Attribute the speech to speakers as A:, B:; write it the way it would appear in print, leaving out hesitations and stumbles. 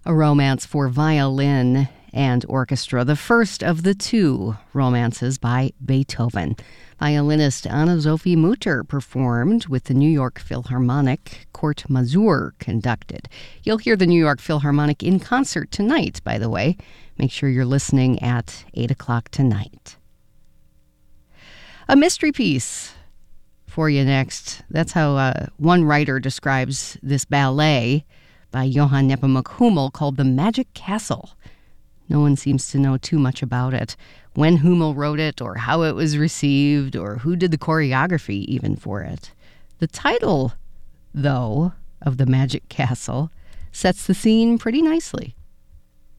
A: A romance for violin and orchestra, the first of the two romances by Beethoven. Violinist Anna-Sophie Mutter performed with the New York Philharmonic. Kurt Masur conducted. You'll hear the New York Philharmonic in concert tonight, by the way. Make sure you're listening at 8 o'clock tonight. A mystery piece for you next. That's how one writer describes this ballet by Johann Nepomuk Hummel called The Magic Castle. No one seems to know too much about it, when Hummel wrote it, or how it was received, or who did the choreography even for it. The title, though, of The Magic Castle sets the scene pretty nicely.